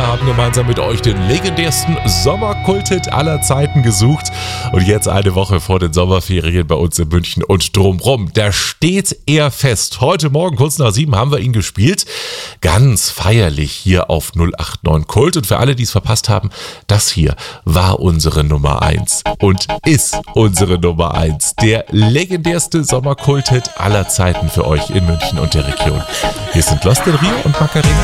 haben gemeinsam mit euch den legendärsten Sommerkulthit aller Zeiten gesucht. Und jetzt eine Woche vor den Sommerferien bei uns in München und drumrum. Da steht er fest. Heute Morgen kurz nach 7 haben wir ihn gespielt. Ganz feierlich hier auf 089 Kult. Und für alle, die es verpasst haben, das hier war unsere Nummer 1 und ist unsere Nummer 1. Der legendärste Sommerkulthit aller Zeiten für euch in München und der Region. Hier sind Lost in Rio und Macarena.